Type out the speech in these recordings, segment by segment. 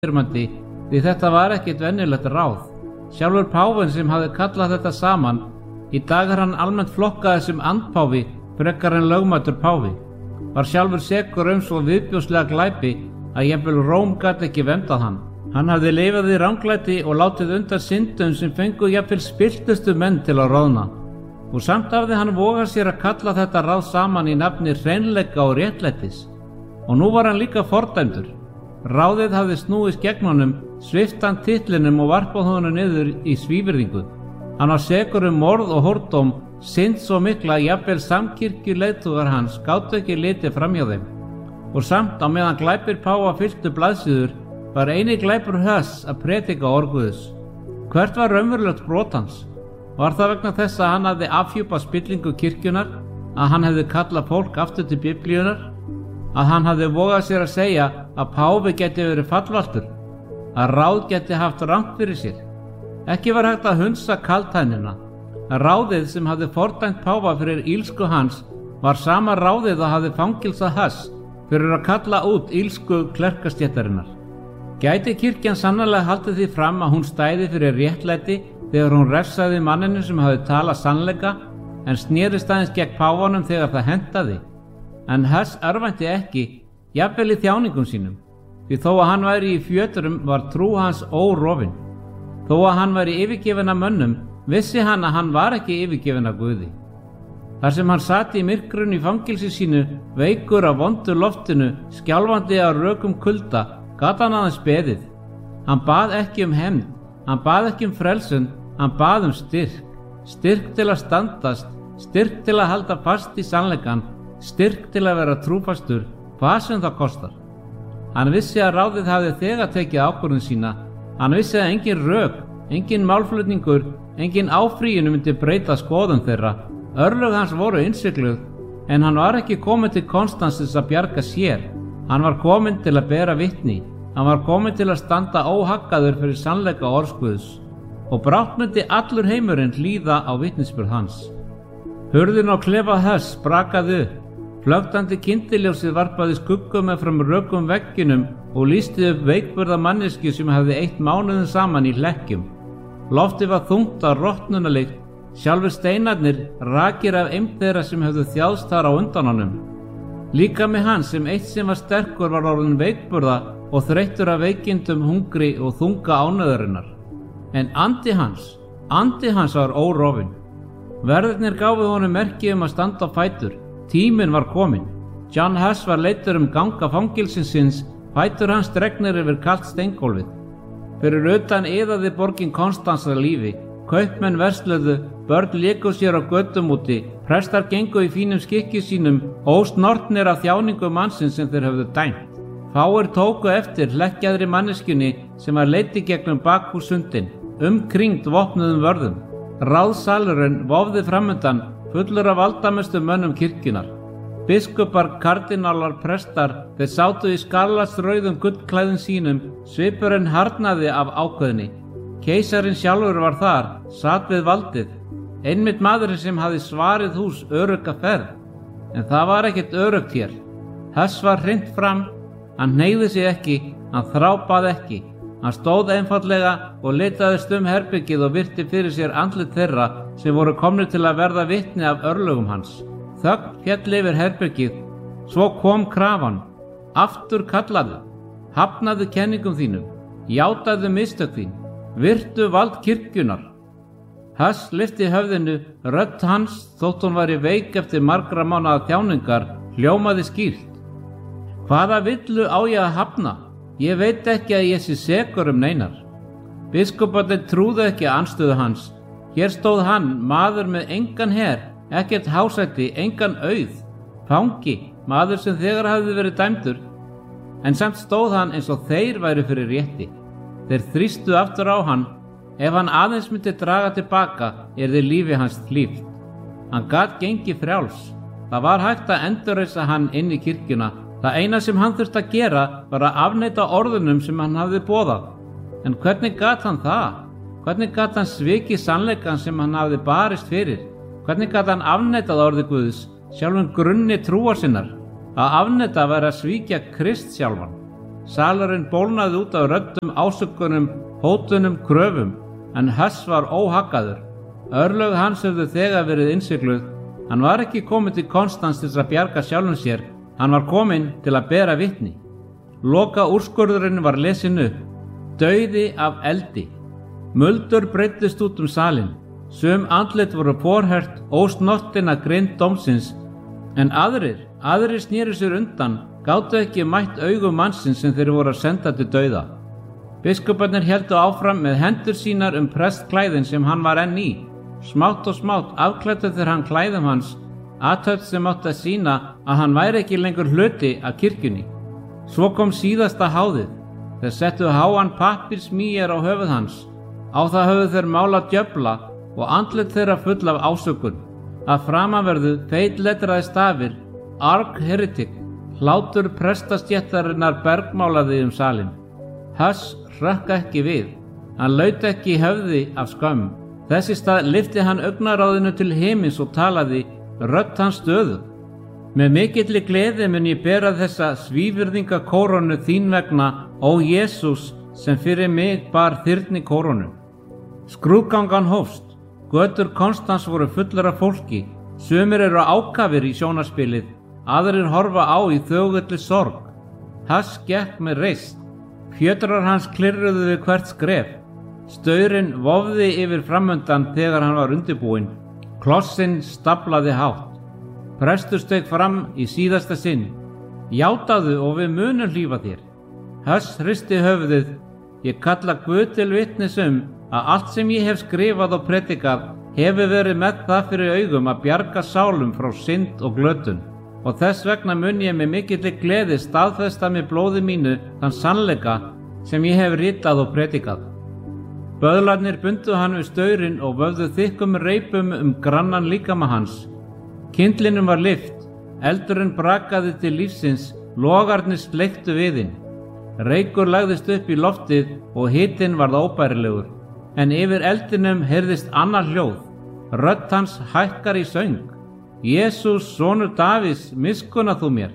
yfirþyrmandi því þetta var ekkert venjulegt ráð. Sjálfur páfinn sem hafði kallað þetta saman, í dag hann almennt flokkaði sem andpáfi frekar en lögmætur páfi, var sjálfur sekur svo viðbjóðslega glæpi að jafnvel Róm gat ekki verndað hann. Hann hafði lifað í ranglæti og látið undan syndum sem fengu jafnvel spilltustu menn til að roðna. Og samt hafði hann vogað sér að kalla þetta ráð saman í nafni hreinleika og réttlætis. Og nú var hann líka fordæmdur. Ráðið hafði snúist gegn honum, svipt hann titlinum og varpað honum niður í svívirðingu. Hann var sekur morð og hórdóm, synd svo mikla að jafnvel samkirkjuleiðtogar hans gátu ekki litið framhjá þeim. Og samt á meðan glæpir páfa fylltu blaðsíður var eini glæpur Huss að predika orð Guðs. Hvert var raunverulegt brot hans? Var það vegna þess að hann hafði afhjúpað spillingu kirkjunnar, að hann hefði kallað fólk aftur til Biblíunnar, að hann hafði vogað sér að segja að páfi geti verið fallvaltur, að ráð geti haft rangt fyrir sér? Ekki var hægt að hunsa kaldhænina. Ráðið sem hafði fordæmt páfa fyrir ílsku hans var sama ráðið að hafði fangilsað Huss fyrir að kalla út ílsku klerkastéttarinnar. Gæti kirkjan sannarlega haldið því fram að hún stæði fyrir réttlæti þegar hún refsaði manninu sem hafði talað sannleika, en snerist aðeins gegn páfanum þegar það hentaði? En Huss örvænti ekki, jafnvel í þjáningum sínum, því þó að hann væri í fjöturum var trú hans órofin. Þó að hann væri yfirgefinn af mönnum, vissi hann að hann var ekki yfirgefinn af Guði. Þar sem hann sat í myrkrun í fangilsi sínu, veikur af vondu loftinu, skjálfandi af rökum kulda, gat hann aðeins beðið. Hann bað ekki um hefnd, hann bað ekki um frelsun, hann bað um styrk. Styrk til að standast, styrk til að halda fast í sannleikann, styrk til að vera trúfastur, hvað sem það kostar. Hann vissi að ráðið hafði þegar tekið ákvörðun sína. Hann vissi að engin rök, engin málflutningur, engin áfrýjun myndi breyta skoðun þeirra. Örlög hans voru innsigluð, en hann var ekki kominn til Konstansis að bjarga sér. Hann var kominn til að bera vitni. Hann var kominn til að standa óhaggaður fyrir sannleika orðs Guðs. Og brátt myndi allur heimurinn hlýða á vitnisburð hans. Hurðin á klefa Huss brakaði upp. Flöktandi kyndiljósið varpaði skuggum meðfram rökum vegginum og lýsti upp veikburða manneskju sem hafði eytt mánuðum saman í hlekkjum. Loftið var þungt af rotnunarlykt, sjálfur steinarnir rakir af eymd þeirra sem höfðu þjáðst þar á undan honum. Líkami hans sem eitt sem var sterkur var orðinn veikburða og þreyttur af veikindum, hungri og þunga ánauðarinnar. En andi hans var órofinn. Verðirnir gáfu honum merki að standa á fætur. Tíminn var kominn. John Huss var leiddur ganga fangilsins, fætur hans dregnir yfir kalt steingólfið. Fyrir utan iðaði borgin Konstans af lífi. Kaupmenn versluðu, börn léku sér á götum úti, prestar gengu í fínum skikki sínum, ósnortnir af þjáningum mannsins sem þeir höfðu dæmt. Fáir tóku eftir hlekkjaðri manneskjunni sem var leiddi gegnum bakhússundin, umkringd vopnuðum vörðum. Ráðsalurinn vofði framundan, fullur af valdamestu mönnum kirkjunar. Biskupar, kardínálar, prestar, þeir sátu í skarlatsrauðum gullklæðum sínum, svipurinn harðnaði af ákveðni. Keisarinn sjálfur var þar, sat við valdið, einmitt maðurinn sem hafði svarið hús örugga ferð. En það var ekkert örugt hér. Huss var hrint fram, hann hneigði sig ekki, hann þrápaði ekki. Hann stóð einfaldlega og litaðist herbergið og virti fyrir sér andlit þeirra sem voru komnir til að verða vitni af örlögum hans. Þögn féll yfir herbergið, svo kom krafan. Aftur kallaðu, hafnaðu kenningum þínum, játaðu mistök þín, virtu vald kirkjunar. Huss lyfti höfðinu, rödd hans, þótt hún væri veik eftir margra mánaða þjáningar, hljómaði skýrt. Hvaða villu á ég að hafna? Ég veit ekki að ég sé sekur neinar. Biskuparnir trúðu ekki anstöðu hans. Hér stóð hann, maður með engan her, ekkert hásætti, engan auð, fangi, maður sem þegar hafði verið dæmdur. En samt stóð hann eins og þeir væru fyrir rétti. Þeir þrýstu aftur á hann. Ef hann aðeins myndi draga tilbaka, yrði lífi hans hlíft. Hann gat gengið frjáls. Það var hægt að endurreisa hann inn í kirkjuna. Það eina sem hann þurfti að gera var að afneita orðunum sem hann hafði boðað. En hvernig gat hann það? Hvernig gat hann svikið sannleikann sem hann hafði barist fyrir? Hvernig gat hann afneitað orði Guðs, sjálfum grunni trúar sinnar? Að afneita væri að svíkja Krist sjálfan. Salurinn bólnaði út af röddum, ásökunum, hótunum, kröfum, en Huss var óhaggaður. Örlög hans höfðu þegar verið innsigluð. Hann var ekki kominn til Konstans til að bjarga sjálfum sér, hann var kominn til að bera vitni. Loka úrskurðurinn var lesin upp, dauði af eldi. Muldur breiddist út salinn. Sum andlit voru forhert, ósnortin að grind dómsins, en aðrir snéru sér undan, gátu ekki mætt augum mannsins sem þeir voru að senda til dauða. Biskuparnir héldu áfram með hendur sínar prestklæðin sem hann var enn í. Smátt og smátt afklæddu þeir hann klæðum hans, athöfn sem átti að sýna að hann væri ekki lengur hluti af kirkjunni. Svo kom síðasta háðið. Þeir settu háan pappírsmýjar á höfuð hans. Á það höfðu þeir málað djöfla og andlit þeirra full af ásökun. Að framanverðu feitletraði stafir, Arg Heretic, hlátur prestastjættarinnar bergmálaði salinn. Huss hrökk ekki við. Hann laut ekki höfði af skömm. Þess í stað lyfti hann augnaráðinu til himins og talaði, rödd hans stöðug. Með mikilli gleði mun ég bera þessa svívirðingakórónu þín vegna, ó Jesús, sem fyrir mig bar þyrni kórónu. Skrúðgangan hófst. Götur Konstans voru fullar af fólki. Sumir eru ákafir í sjónarspilið, aðrir horfa á í þögulli sorg. Huss gekk með reisn. Fjötrar hans klirruðu við hvert skref. Staurinn vofði yfir framundan þegar hann var undirbúinn. Klossinn staflaði hátt. Prestur steig fram í síðasta sinn. Játaðu og við munum hlífa þér. Huss hristi höfuðið. Ég kalla Guð til vitnis að allt sem ég hef skrifað og predikað hefur verið með það fyrir augum að bjarga sálum frá synd og glötun. Og þess vegna mun ég með mikilli gleði staðfesta með blóði mínu þann sannleika sem ég hef ritað og predikað. Böðlarnir bundu hann við staurinn og vöfðu þykkum reipum grannan líkama hans. Kyndlinum var lyft, eldurinn brakaði til lífsins, logarnir sleiktu viðinn. Reykur lagðist upp í loftið og hitinn varð óbærilegur, en yfir eldinum heyrðist annar hljóð. Rödd hans hækkar í söng. Jesús, sonur Davís, miskunna þú mér.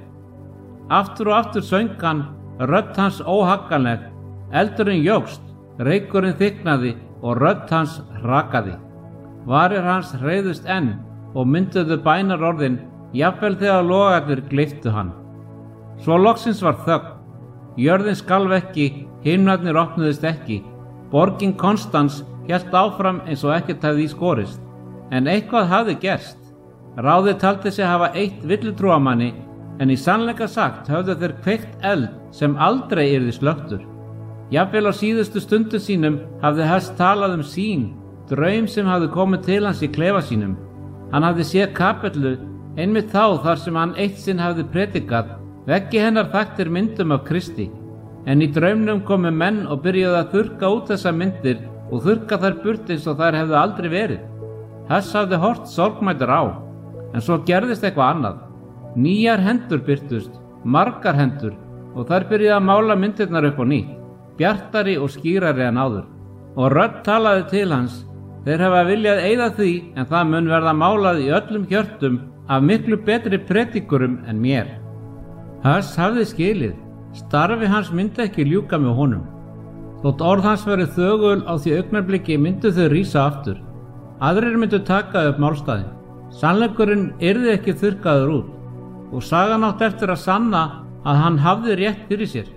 Aftur og aftur söng hann, rödd hans óhagganleg. Eldurinn jókst, reykurinn þykknaði og rödd hans hrakaði. Varir hans hreyðust enn og mynduðu bænarorðin, jafnvel þegar logarnir gleyptu hann. Svo loksins var þögn. Jörðin skalf ekki, himnarnir opnuðust ekki. Borgin Konstans hélt áfram eins og ekkert hefði í skorist. En eitthvað hafði gerst. Ráðið taldi sig hafa eitt villutrúamanni, en í sannleika sagt höfðu þeir kveikt eld sem aldrei yrði slökktur. Jafnvel á síðustu stundu sínum hafði Huss talað sýn, draum sem hafði komið til hans í klefa sínum. Hann hafði séð kapellu, einmitt þá þar sem hann eitt sinn hafði predikað, veggi hennar þaktir myndum af Kristi. En í draumnum komu menn og byrjuðu að þurrka út þessar myndir og þurrka þær burt eins og þær hefðu aldrei verið. Huss hafði hort sorgmætur á, en svo gerðist eitthvað annað. Nýjar hendur birtust, margar hendur, og þær byrjuðu að mála myndirnar upp á nýtt, bjartari og skýrari en áður. Og rödd talaði til hans, þeir hafa viljað eyða því, en það mun verða málað í öllum hjörtum af miklu betri predikurum en mér. Huss hafði skilið, starfi hans myndi ekki ljúka með honum. Þótt orð hans verið þögul á því augnablikki myndu þau rísa aftur. Aðrir myndu taka upp málstaðinn. Sannleikurinn yrði ekki þurrkaður út, og sagan átti eftir að sanna að hann hafði rétt fyrir sér.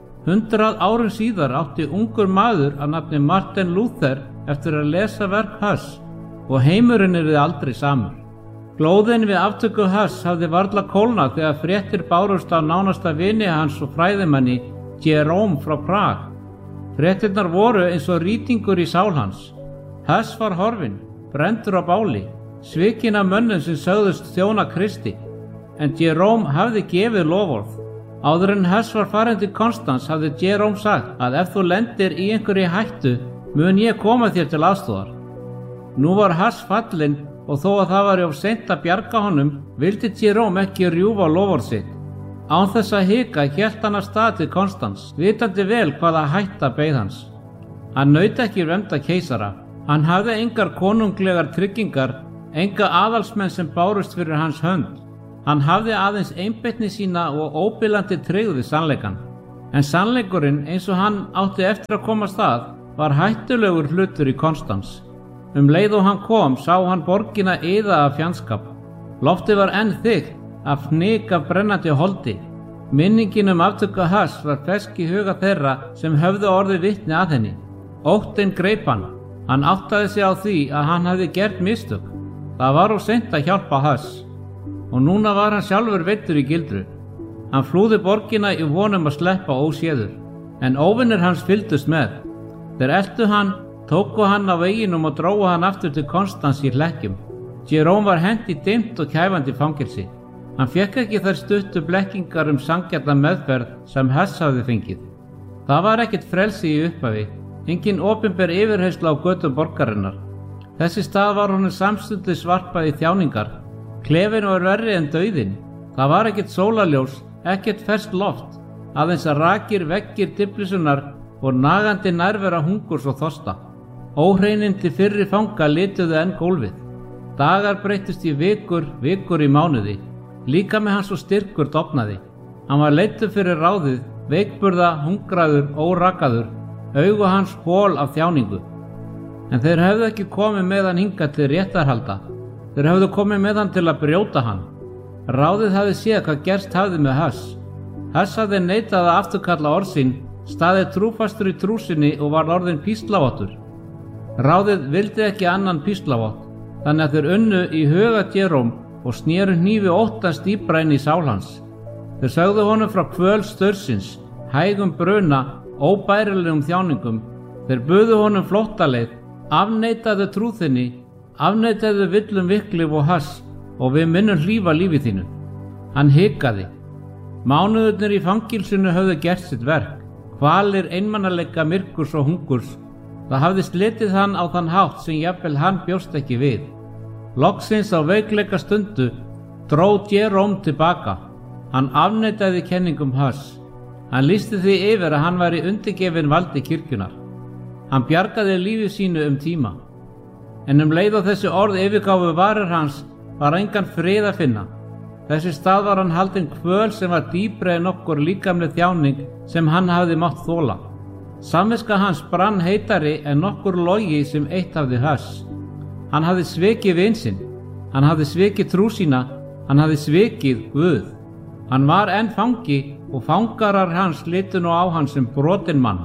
100 árum síðar átti ungur maður að nafni Martin Luther eftir að lesa verk Huss, og heimurinn yrði aldrei samur. Glóðin við aftöku Huss hafði varla kólnað þegar fréttir bárust af nánasta vini hans og fræðimanni Jerome frá Prag. Fréttirnar voru eins og rýtingur í sál hans. Huss var horfinn, brenndur á báli, svikinn af mönnum sem sögðust þjóna Kristi, en Jerome hafði gefið loforð. Áður en Huss var farin til Konstans hafði Jerome sagt að ef þú lendir í einhverju hættu mun ég koma þér til aðstoðar. Nú var Huss fallinn og þó að það var of seint að bjarga honum vildi Jerome ekki rjúfa loforð sitt. Án þess að hika hélt hann af stað til Konstans, vitandi vel hvaða hætta beið hans. Hann naut ekki verndar keisara. Hann hafði engar konunglegar tryggingar, enga aðalsmenn sem bárust fyrir hans hönd. Hann hafði aðeins einbeitni sína og óbilandi tryggð við sannleikann. En sannleikurinn eins og hann átti eftir að komast að var hættulegur hlutur í Konstans. Leið og hann kom sá hann borgina iða af fjandskap. Loftið var enn þykkt af fnyk af brennandi holdi. Minningin aftöku Huss var fersk í huga þeirra sem höfðu orðið vitni að henni. Óttinn greip hann. Hann áttaði sig á því að hann hafði gert mistök. Það var of seint að hjálpa Huss. Og núna var hann sjálfur veiddur í gildru. Hann flúði borgina í vonum að sleppa óséður, en óvinir hans fylgdust með. Þeir eltu hann, tóku hann á veginum og drógu hann aftur til Konstans í hlekkjum. Jerome var hent í dimmt og kæfandi fangelsi. Hann fékk ekki þær stuttu blekkingar sanngjarna meðferð sem Huss hafði fengið. Það var ekkert frelsi í upphafi, engin opinber yfirheyrsla á götum borgarinnar. Þessi stað var honum samstundis varpað í þjáningar. Klefinn var verri en dauðinn. Það var ekkert sólarljós, ekkert ferskt loft, aðeins að rakir veggir diflisunar og nagandi nærvera hungurs og þorsta. Óhreinindi fyrri fanga lituðu enn gólfið. Dagar breyttust í vikur í mánuði. Líkami hans og styrkur dofnaði. Hann var leiddur fyrir ráðið, veikburða, hungraður, órakaður, augu hans hol af þjáningu. En þeir hefðu ekki komið með hann hingað til réttarhalda. Þeir hefðu komið með hann til að brjóta hann. Ráðið hafði séð hvað gerst hafði með Huss. Huss hafði neitað að afturkalla orð sín, staðið trúfastur í trú sinni og var orðinn píslavottur. Ráðið vildi ekki annan píslavott, þannig að þeir unnu í huga Jerome og snéru hnífi óttans dýpra inn í sál hans. Þeir sögðu honum frá kvöl staursins, hægum bruna, óbærilegum þjáningum. Þeir buðu honum flóttaleið, afneitaðu trúðinni, afneitaðu villum Wycliffe og Huss og við minnum hlífa lífi þínu. Hann hikaði. Mánuðurnir í fangilsinu höfðu gert sitt verk. Kvalir einmanaleika myrkurs og hungurs. Það hafði slitið hann á þann hátt sem jafnvel hann bjóst ekki við. Loksins á veikleika stundu dró Jerome tilbaka. Hann afneitaði kenningum Huss. Hann lýsti því yfir að hann væri undirgefinn valdi kirkjunar. Hann bjargaði lífi sínu tíma. En leið og þessi orð yfirgáfu varir hans var engan frið að finna. Þessi stað var hann haldinn kvöl sem var dýpri en nokkur líkamleg þjáning sem hann hafði mátt þola. Samviska hans brann heitari en nokkur logi sem eitt hafði Huss. Hann hafði svikið vin sinn, hann hafði svikið trú sína, hann hafði svikið Guð. Hann var enn fangi og fangarar hans litu nú á hann sem brotinn mann.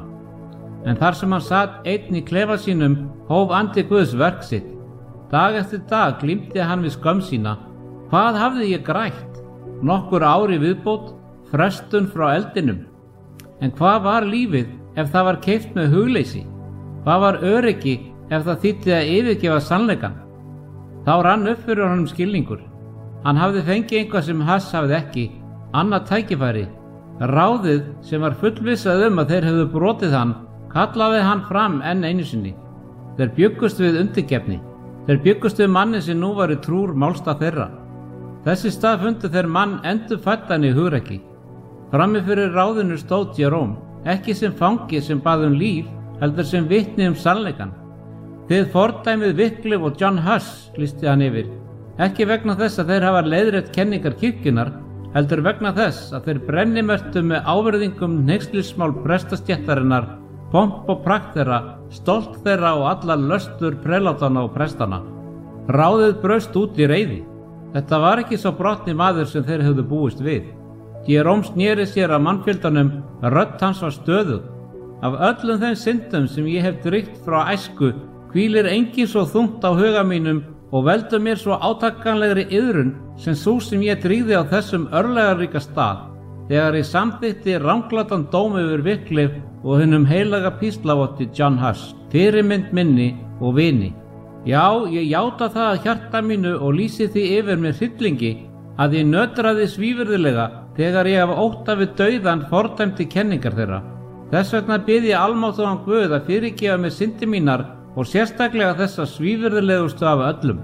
En þar sem hann sat einn í klefa sínum hóf andi Guðs verk sitt. Dag eftir dag glímdi hann við skömm sína. Hvað hafði ég grætt? Nokkur ári viðbót, frestun frá eldinum. En hvað var lífið ef það var keypt með hugleysi? Hvað var öryggi ef það þýddi að yfirgefa sannleikann? Þá rann upp fyrir honum skilningur. Hann hafði fengið eitthvað sem Huss hafði ekki, annað tækifæri. Ráðið sem var fullvissað að þeir hefðu brotið hann, kallaði hann fram enn einu sinni. Þeir bjuggust við undirgefni. Þeir bjuggust við manni sem nú var í trúr málstað þeirra. Þessi stað fundu þeir mann endurfæddan í hugrekki. Frammi fyrir ráðinu stóð Jerome, ekki sem fangi sem bað líf, heldur sem vitni sannleikann. Þið fordæmið Wycliffe og John Huss, lýsti hann yfir, ekki vegna þess að þeir hafa leiðrétt kenningar kirkjunnar, heldur vegna þess að þeir brennimerktu með ávirðingum hneykslismál prestastéttarinnar, pomp og prakt þeirra, stolt þeirra og allar löstur prelátana og prestana. Ráðið braust út í reiði. Þetta var ekki sá brotni maður sem þeir höfðu búist við. Jerome sneri sér að mannfjöldanum, rödd hans var stöðug. Af öllum þeim syndum sem ég hef drýgt frá æsku, hvílir engin svo þungt á huga mínum og veldur mér svo átakanlegri iðrun sem sú sem ég drýgði á þessum örlagaríka stað, þegar ég samþykkti ranglatan dóm yfir Wycliffe og hinum heilaga píslavotti John Huss, fyrirmynd minni og vini. Já, ég játa það að hjarta mínu og lýsi því yfir með hryllingi að ég nötraði svívirðilega þegar ég hef ótta við dauðan fordæmdi kenningar þeirra. Þess vegna bið ég almáttugan Guð að fyrirgefa mér syndir mínar og sérstaklega þessa svívirðilegustu af öllum.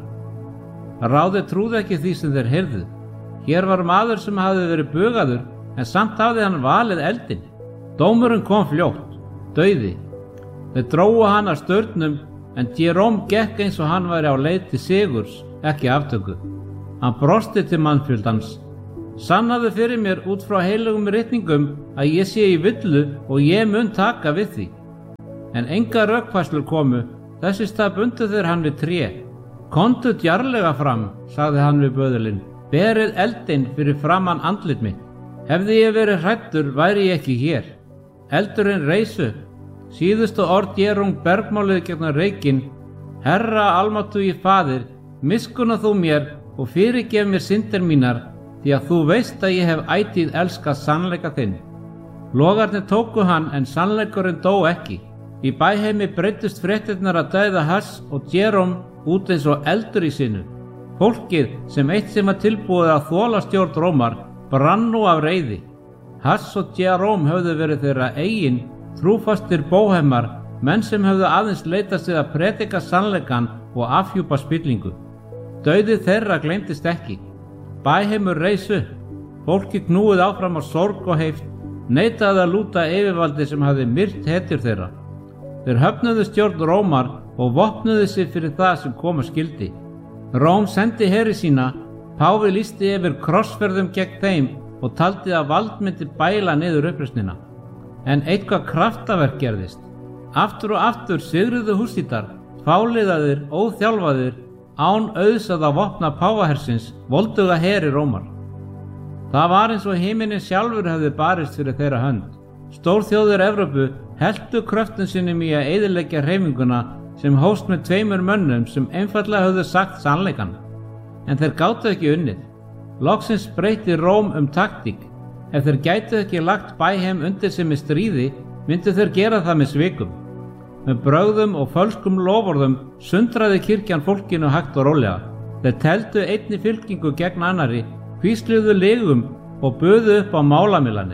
Ráðið trúði ekki því sem þeir heyrðu. Hér var maður sem hafði verið bugaður en samt hafði hann valið eldin. Dómurinn kom fljótt, dauði. Þeir drógu hann af staurnum en Jerome gekk eins og hann væri á leið til sigurs, ekki aftöku. Hann brosti til mannfjöldans. Sannaðu fyrir mér út frá heilögum ritningum að ég sé í villu og ég mun taka við því. En enga rökfærslur komu, þess í stað bundu þeir hann við tré. Komdu djarflega fram, sagði hann við böðulinn, berið eldinn fyrir framan andlit mitt. Hefði ég verið hræddur væri ég ekki hér. Eldurinn reis upp. Síðustu orð Jéróm bergmáluðu gegnum reykinn. Herra almáttugi faðir, miskunna þú mér og fyrirgef mér syndir mínar, því að þú veist að ég hef ætíð elskað sannleika þinn. Logarnir tóku hann en sannleikurinn dó ekki. Í bæheimi breyttust fréttirnar að dauða Hass og Jéróm út eins og eldur í sinu. Fólkið sem eitt sem var tilbúið að þola stjórn Rómar brann nú af reiði. Hass og Jéróm höfðu verið þeirra eigin, trúfastir bóhemar, menn sem höfðu aðeins leitast við að predika sannleikann og afhjúpa spillingu. Dauði þeirra gleymdist ekki. Bæheimur reis upp. Fólki knúið áfram á sorg og heift, neitaði að lúta yfirvaldi sem hafði myrt hetjur þeirra. Þeir höfnuðu stjórn Rómar og vopnuðu sig fyrir það sem koma skyldi. Róm sendi heri sína, páfi lýsti yfir krossferðum gegn þeim og taldi að vald myndi bæla niður uppreisnina. En eitthvað kraftaverk gerðist. Aftur og aftur sigruðu hússítar, fáliðaðir, óþjálfaðir, án auðs að vopna páfahersins, volduga heri Rómar. Það var eins og himinin sjálfur hefði barist fyrir þeirra hönd. Stórþjóðir Evrópu helltu kröftum sínum í að eyðileggja hreyfinguna sem hófst með 2 mönnum sem einfaldlega höfðu sagt sannleikann. En þeir gátu ekki unnið. Loksins breyti Róm taktík. Ef þeir gætu ekki lagt bæheim undir sig með stríði, myndu þeir gera það með svikum. Með brögðum og fölskum loforðum sundraði kirkjan fólkinu hægt og rólega. Þeir teldu einni fylkingu gegn annarri, hvísluðu legum og buðu upp á málamilanir.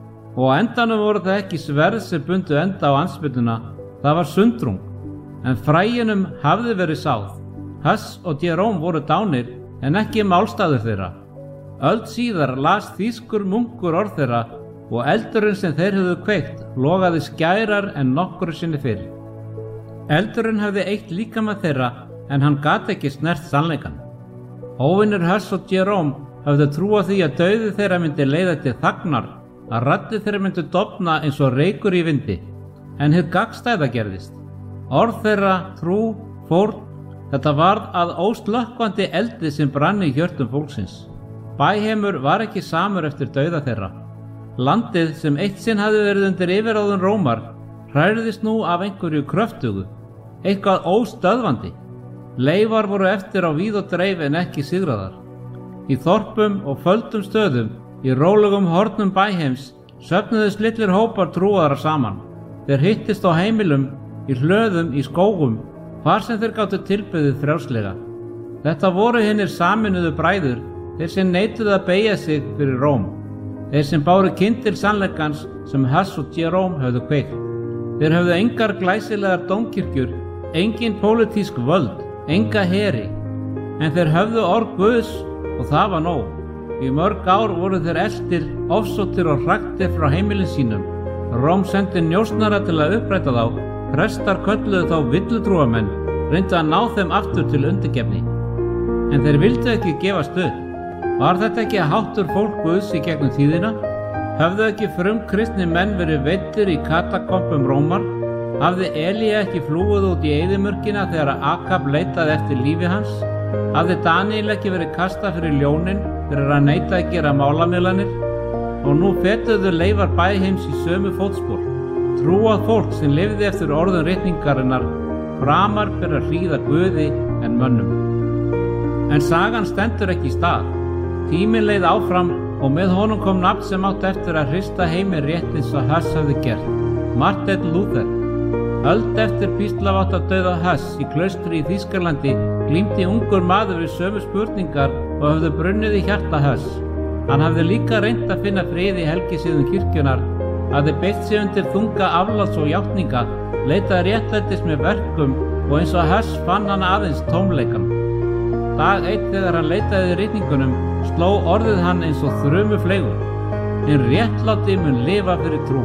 Og á endanum voru það ekki sverð sem bundu enda á andspyrnuna, það var sundrung. En fræjunum hafði verið sáð. Hass og Jéróm voru dánir en ekki málstaður þeirra. Öld síðar las þýskur munkur orð þeirra og eldurinn sem þeir höfðu kveikt logaði skærar en nokkru sinni fyrr. Eldurinn hafði eitt líkama þeirra en hann gat ekki snert sannleikann. Óvinir Hass og Jéróm höfðu trúað því að dauði þeirra myndi leiða til þagnar, að raddir þeirra myndi dofna eins og reykur í vindi. En hið gagnstæða gerðist. Orð þeirra, trú, fórn, þetta varð að óslökkvandi eldi sem brann í hjörtum fólksins. Bæheimur var ekki samur eftir dauða þeirra. Landið sem eitt sinn hafði verið undir yfirráðum Rómar hrærðist nú af einhverju kröftugu, eitthvað óstöðvandi. Leifar voru eftir á víð og dreif en ekki sigraðar. Í þorpum og földum stöðum, í rólugum hornum bæheims, söfnuðust litlir hópar trúaðara saman. Þeir hittist á heimilum, í hlöðum, í skógum, hvar sem þeir gátu tilbeðið frjálslega. Þetta voru hinir saminuðu bræður, þeir sem neituðu að beygja sig fyrir Róm. Þeir sem báru kyn til sannleikans sem Hass og Jéróm höfðu kveikt. Þeir höfðu engar glæsilegar dómkirkjur, engin pólitísk völd, enga heri. En þeir höfðu orð Guðs og það var nóg. Í mörg ár voru þeir eltir, ofsóttir og hraktir frá heimilin sínum. Róm sendi njósnara til að uppræta þá, prestar kölluðu þá villutrúamenn, reyndu að ná þeim aftur til undirgefni. En þeir vildu ekki gefast upp. Var þetta ekki háttur fólk Guðs í gegnum tíðina? Höfðu ekki frumkristni menn verið veiddir í katakompum Rómar? Hafði Elía ekki flúið út í eyðimörkina þegar Akab leitaði eftir lífi hans? Hafði Daníel ekki verið kastað fyrir ljónin fyrir að neita að gera málamiðlanir? Og nú fetuðu leifar bæheims í sömu fótspor. Trúað fólk sem lifði eftir orðum ritningarinnar, framar fyrir að hlýða Guði en mönnum. En sagan stendur ekki í stað. Tíminn leið áfram og með honum kom nafn sem átti eftir að hrista heiminn rétt eins og Hass hafði gert, Martin Luther. Öld eftir píslavátardauða Hass í klaustri í Þýskalandi glímdi ungur maður við sömu spurningar og höfðu brunnið í hjarta Hass. Hann hafði líka reynt að finna frið í helgisiðum kirkjunar, hafði beitt sig undir þunga afláts og játninga, leitaði réttlætis með verkum og eins og Hass fann hann aðeins tómleikan. Dag einn þegar hann leitaði í ritningunum sló orðið hann eins og þrumufleygur. Hinn réttláti mun lifa fyrir trú.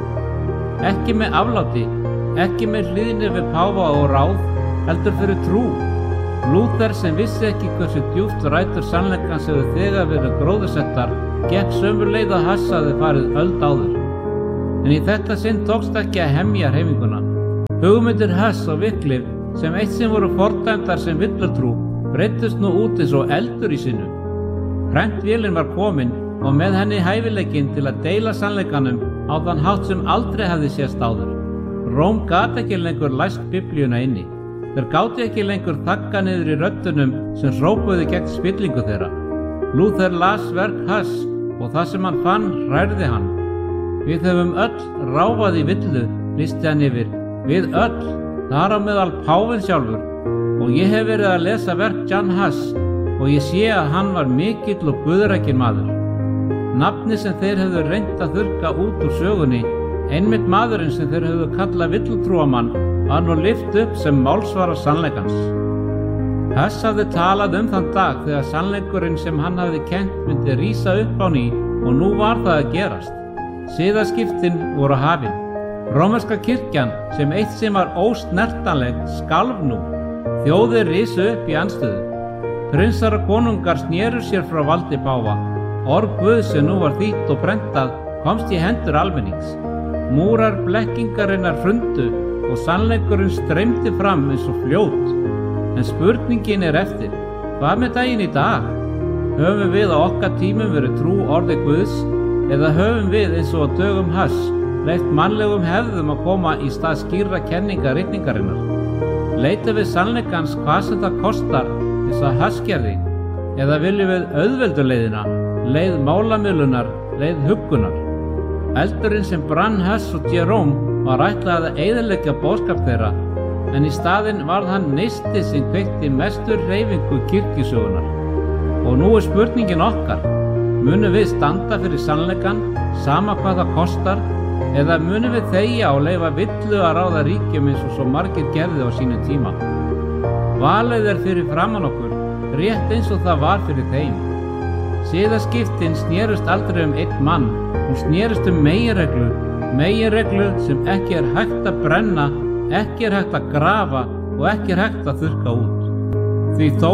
Ekki með afláti, ekki með hlýðni við páfa og ráð, heldur fyrir trú. Lúther sem vissi ekki hversu djúpt rætur sannleikans hefðu þegar verið gróðursettar, gekk sömu leið að Hass hafði farið öld áður. En í þetta sinn tókst ekki að hemja hreyfinguna. Hugmyndir Hass og Wycliffe, sem eitt sinn voru fordæmdar sem villutrú, breiddust nú út eins og eldur í sinu. Prentvélin var komin og með henni hæfileikinn til að deila sannleikanum á þann hátt sem aldrei hafði sést áður. Róm gat ekki lengur læst Biblíuna inni. Þeir gátu ekki lengur þagga niður í röddunum sem hrópuðu gegn spillingu þeirra. Lúther las verk Hass og það sem hann fann hrærði hann. Við höfum öll ráfað í villu, lýsti hann yfir. Við öll, þar á meðal páfinn sjálfur. Og ég hef verið að lesa verk John Huss og ég sé að hann var mikill og guðrækinn maður. Nafni sem þeir hefðu reynt að þurrka út úr sögunni, einmitt maðurinn sem þeir hefðu kallað villutrúamann, var nú lyft upp sem málsvara sannleikans. Huss hafði talað þann dag þegar sannleikurinn sem hann hafði kennt myndi rísa upp á ný og nú var það að gerast. Siðaskiptin voru hafin. Rómverska kirkjan sem eitt sem var ósnertanleg skalf nú. Þjóðir risu upp í andstöðu. Prinsar og konungar snéru sér frá valdi páfa. Orð Guðs sem nú var þýtt og prentað komst í hendur almennings. Múrar blekkingarinnar hrundu og sannleikurinn streymdi fram eins og fljót. En spurningin eftir, hvað með daginn í dag? Höfum við á okkar tímum verið trú orði Guðs eða höfum við eins og á dögum Huss leyft mannlegum hefðum að koma í stað skýrra kenninga rigningarinnar? Leita við sannleikans hvað sem það kostar eins og Huss gerði eða viljum við auðvelduleiðina, leið málamiðlunar, leið huggunar? Eldurinn sem brann Huss og Jerome var ætlað að eyðileggja boðskap þeirra, en í staðinn varð hann neisti sem kveikti mestur hreyfingu kirkjusögunar. Og nú spurningin okkar, munum við standa fyrir sannleikann, sama hvað það kostar, eða munum við þegja og leyfa villu að ráða ríkjum eins og svo margir gerðu á sínum tíma? Valið fyrir framan okkur, rétt eins og það var fyrir þeim. Siðaskiptin snerust aldrei einn mann, hún snerust meginreglu sem ekki hægt að brenna, ekki hægt að grafa og ekki hægt að þurrka út. Því þó